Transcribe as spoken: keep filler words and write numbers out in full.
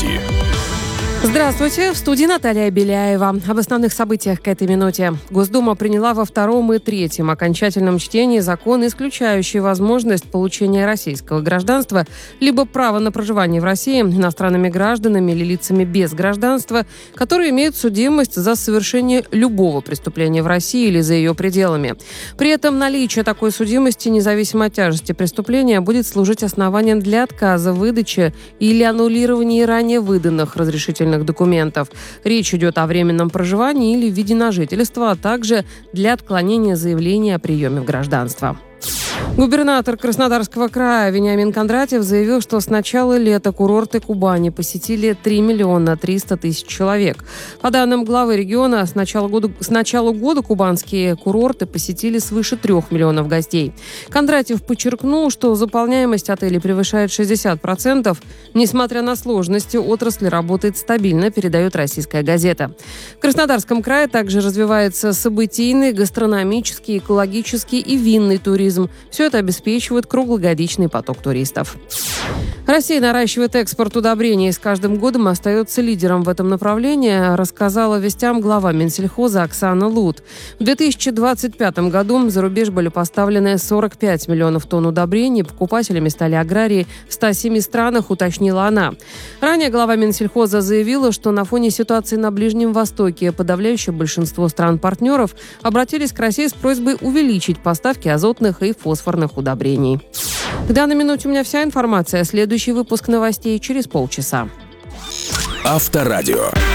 Новости. Здравствуйте, в студии Наталья Беляева. Об основных событиях к этой минуте. Госдума приняла во втором и третьем окончательном чтении закон, исключающий возможность получения российского гражданства либо права на проживание в России иностранными гражданами или лицами без гражданства, которые имеют судимость за совершение любого преступления в России или за ее пределами. При этом наличие такой судимости, независимо от тяжести преступления, будет служить основанием для отказа в выдаче или аннулировании ранее выданных разрешительных документов. Речь идет о временном проживании или в виде на жительство, а также для отклонения заявления о приеме в гражданство. Губернатор Краснодарского края Вениамин Кондратьев заявил, что с начала лета курорты Кубани посетили три миллиона триста тысяч человек. По данным главы региона, с начала года, с начала года кубанские курорты посетили свыше трех миллионов гостей. Кондратьев подчеркнул, что заполняемость отелей превышает шестьдесят процентов. Несмотря на сложности, отрасль работает стабильно, передает «Российская газета». В Краснодарском крае также развивается событийный, гастрономический, экологический и винный туризм. Все это обеспечивает круглогодичный поток туристов. Россия наращивает экспорт удобрений и с каждым годом остается лидером в этом направлении, рассказала «Вестям» глава Минсельхоза Оксана Лут. В две тысячи двадцать пятом году за рубеж были поставлены сорок пять миллионов тонн удобрений, покупателями стали аграрии в ста семи странах, уточнила она. Ранее глава Минсельхоза заявила, что на фоне ситуации на Ближнем Востоке подавляющее большинство стран-партнеров обратились к России с просьбой увеличить поставки азотных и фосфорных удобрений. К данной минуте у меня вся информация. Следующий выпуск новостей через полчаса. Авторадио.